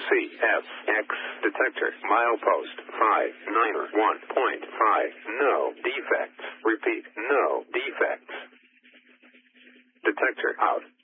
CSX detector milepost 591.5. No defects. Repeat, no defects. Detector out.